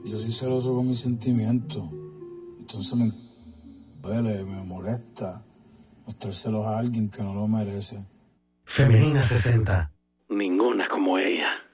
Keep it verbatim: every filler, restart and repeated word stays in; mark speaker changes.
Speaker 1: Yo soy celoso con mis sentimientos. Entonces me duele, me molesta mostrárselos a alguien que no lo merece.
Speaker 2: Femenina sesenta. Ninguna como ella.